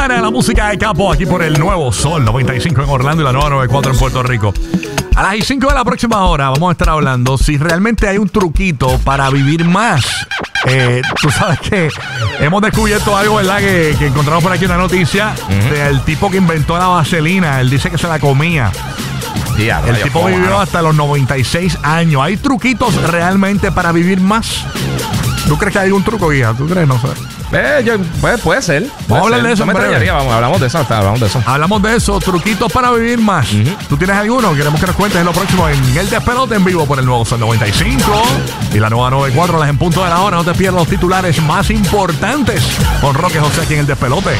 hora de la música de Capo aquí por el Nuevo Sol 95 en Orlando y la nueva 94 en Puerto Rico. A las 5 de la próxima hora vamos a estar hablando si realmente hay un truquito para vivir más. Tú sabes que hemos descubierto algo, ¿verdad? Que encontramos por aquí una noticia del tipo que inventó la vaselina. Él dice que se la comía. El tipo vivió hasta los 96 años. ¿Hay truquitos realmente para vivir más? ¿Tú crees que hay algún truco, guía? ¿Tú crees? No sé. Puede ser. Vamos a hablar de eso. No me extrañaría. Hablamos de eso. Hablamos de eso. Truquitos para vivir más. ¿Tú tienes alguno? Queremos que nos cuentes en lo próximo en El Despelote en vivo por el Nuevo Sol 95 y la nueva 94, las en punto de la hora. No te pierdas los titulares más importantes con Roque José aquí en El Despelote.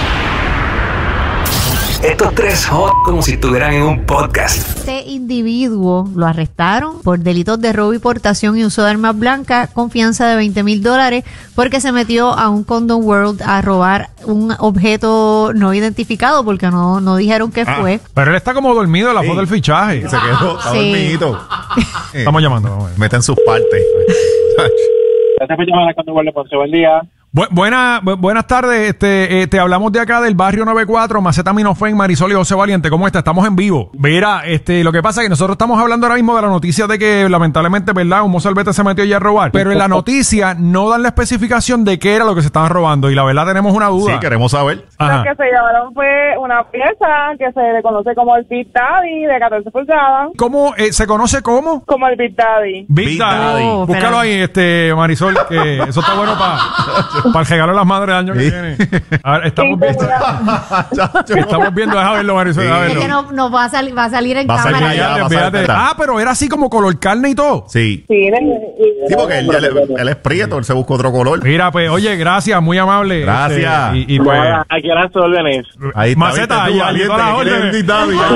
Estos tres como si estuvieran en un podcast. Este individuo lo arrestaron por delitos de robo y portación y uso de armas blancas con fianza de $20,000 porque se metió a un Condom World a robar un objeto no identificado porque no dijeron qué fue. Pero él está como dormido en la foto del fichaje. Se quedó, está dormidito. Estamos llamando. Meten sus partes. Gracias por llamar a Condom World. Buen día. Buenas tardes, te hablamos de acá del barrio 94, Acetaminofén, Marisol y José Valiente. ¿Cómo está? Estamos en vivo. Mira, lo que pasa es que nosotros estamos hablando ahora mismo de la noticia de que lamentablemente, ¿verdad? Un mozalbete se metió ya a robar. Pero en la noticia no dan la especificación de qué era lo que se estaban robando y la verdad tenemos una duda. Sí, queremos saber. Lo que se llevaron fue una pieza que se le conoce como el Big Daddy de 14 pulgadas. ¿Cómo se conoce cómo? Como el Big Daddy. Big Daddy. Búscalo ahí, Marisol, que eso está bueno para el regalo de las madres del año que viene. A ver, estamos viendo, déjame verlo, Marisol. Es que no va a salir en cámara. Pero era así como color carne y todo. Sí. Sí, porque él es prieto, él se busca otro color. Mira, pues, oye, gracias, muy amable. Gracias. Y pues, aquí a las órdenes. Ahí está, Maceta, ahí a las órdenes.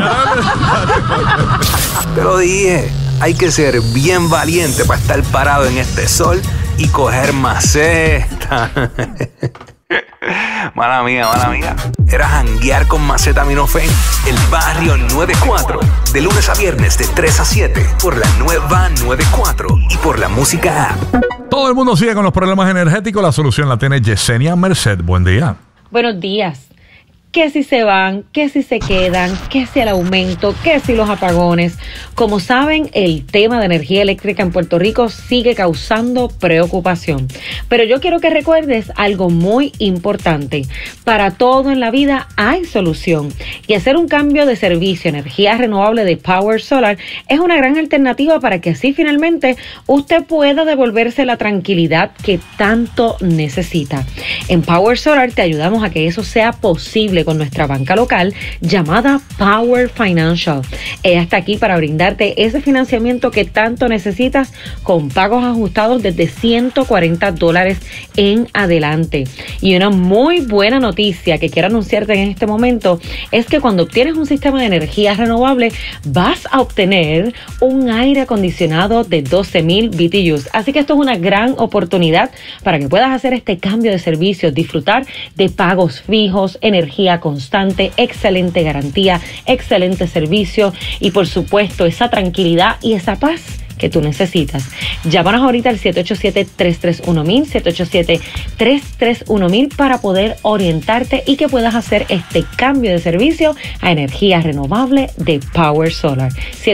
Te lo dije, hay que ser bien valiente para estar parado en este sol y coger maceta. Mala mía. Era janguear con Acetaminofén, el barrio 94. De lunes a viernes de 3 a 7 por la nueva 94 y por la música app. Todo el mundo sigue con los problemas energéticos. La solución la tiene Yesenia Merced. Buen día. Buenos días. Que si se van, que si se quedan, que si el aumento, que si los apagones. Como saben, el tema de energía eléctrica en Puerto Rico sigue causando preocupación. Pero yo quiero que recuerdes algo muy importante. Para todo en la vida hay solución. Y hacer un cambio de servicio a energía renovable de Power Solar es una gran alternativa para que así finalmente usted pueda devolverse la tranquilidad que tanto necesita. En Power Solar te ayudamos a que eso sea posible con nuestra banca local llamada Power Financial. Ella está aquí para brindarte ese financiamiento que tanto necesitas con pagos ajustados desde $140 en adelante. Y una muy buena noticia que quiero anunciarte en este momento es que cuando obtienes un sistema de energía renovable vas a obtener un aire acondicionado de 12,000 BTUs. Así que esto es una gran oportunidad para que puedas hacer este cambio de servicio, disfrutar de pagos fijos, energía constante, excelente garantía, excelente servicio y por supuesto esa tranquilidad y esa paz que tú necesitas. Llámanos ahorita al 787-331-1000, 787-331-1000 para poder orientarte y que puedas hacer este cambio de servicio a energía renovable de Power Solar.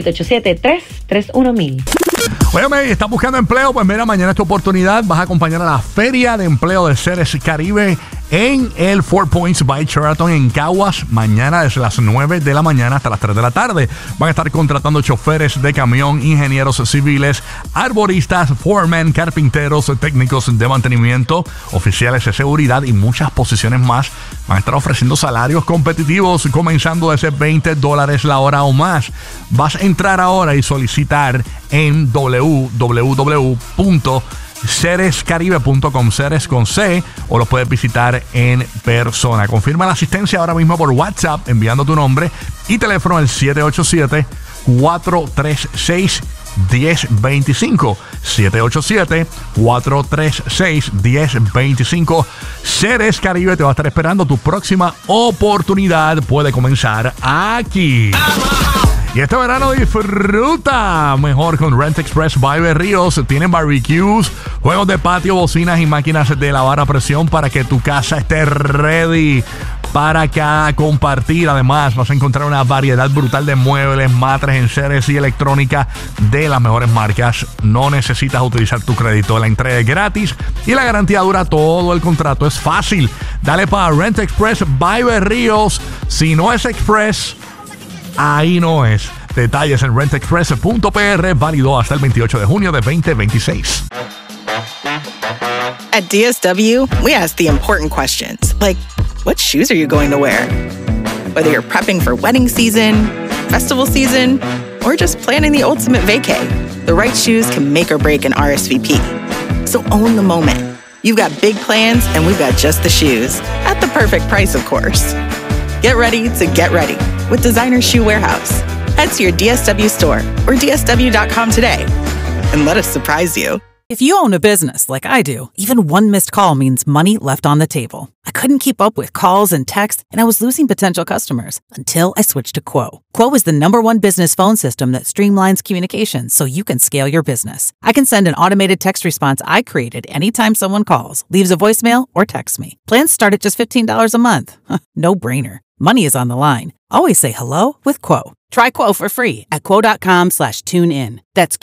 787-331-1000. Oye, ¿estás buscando empleo? Pues mira, mañana es tu oportunidad. Vas a acompañar a la Feria de Empleo de Ceres Caribe en el Four Points by Sheraton en Caguas. Mañana desde las 9 de la mañana hasta las 3 de la tarde. Van a estar contratando choferes de camión, ingenieros civiles, arboristas, foremen, carpinteros, técnicos de mantenimiento, oficiales de seguridad y muchas posiciones más. Van a estar ofreciendo salarios competitivos comenzando desde $20 la hora o más. Vas a entrar ahora y solicitar en www.cerescaribe.com, Ceres con C, o lo puedes visitar en persona. Confirma la asistencia ahora mismo por WhatsApp enviando tu nombre y teléfono al 787-436-1025. 787-436-1025. Ceres Caribe te va a estar esperando. Tu próxima oportunidad puede comenzar aquí. Y este verano disfruta mejor con Rent Express by Berríos. Tienen barbecues, juegos de patio, bocinas y máquinas de lavar a presión para que tu casa esté ready para cada compartir. Además, vas a encontrar una variedad brutal de muebles, matres, enseres y electrónica de las mejores marcas. No necesitas utilizar tu crédito. La entrega es gratis y la garantía dura todo el contrato. Es fácil. Dale para Rent Express by Berríos. Si no es Express, ahí no es. Detalles en rentexpress.pr, válido hasta el 28 de junio de 2026. At DSW, we ask the important questions, like, what shoes are you going to wear? Whether you're prepping for wedding season, festival season, or just planning the ultimate vacay, the right shoes can make or break an RSVP. So own the moment. You've got big plans, and we've got just the shoes, at the perfect price, of course. Get ready to get ready with Designer Shoe Warehouse. Head to your DSW store or DSW.com today and let us surprise you. If you own a business like I do, even one missed call means money left on the table. I couldn't keep up with calls and texts, and I was losing potential customers until I switched to Quo. Quo is the #1 business phone system that streamlines communications so you can scale your business. I can send an automated text response I created anytime someone calls, leaves a voicemail, or texts me. Plans start at just $15 a month. No brainer. Money is on the line. Always say hello with Quo. Try Quo for free at quo.com/tunein. That's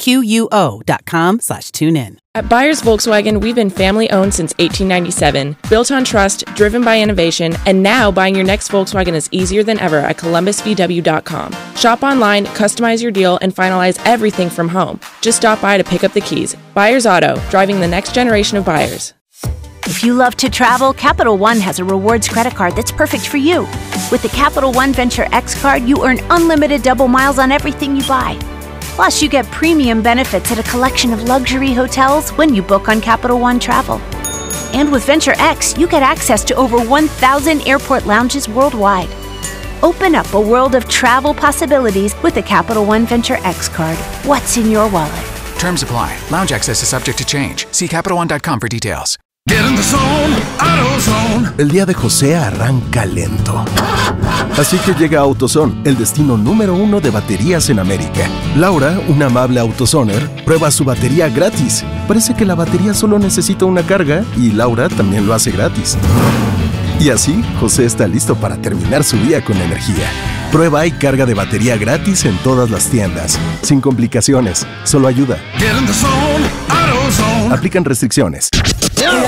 QUO.com/tunein. At Byers Volkswagen, we've been family-owned since 1897, built on trust, driven by innovation, and now buying your next Volkswagen is easier than ever at columbusvw.com. Shop online, customize your deal, and finalize everything from home. Just stop by to pick up the keys. Byers Auto, driving the next generation of buyers. If you love to travel, Capital One has a rewards credit card that's perfect for you. With the Capital One Venture X card, you earn unlimited double miles on everything you buy. Plus, you get premium benefits at a collection of luxury hotels when you book on Capital One Travel. And with Venture X, you get access to over 1,000 airport lounges worldwide. Open up a world of travel possibilities with the Capital One Venture X card. What's in your wallet? Terms apply. Lounge access is subject to change. See CapitalOne.com for details. Get in the zone, AutoZone. El día de José arranca lento. Así que llega a AutoZone, el destino número 1 de baterías en América. Laura, una amable AutoZoner, prueba su batería gratis. Parece que la batería solo necesita una carga y Laura también lo hace gratis. Y así, José está listo para terminar su día con energía. Prueba y carga de batería gratis en todas las tiendas. Sin complicaciones, solo ayuda. Get in the zone, AutoZone. Aplican restricciones.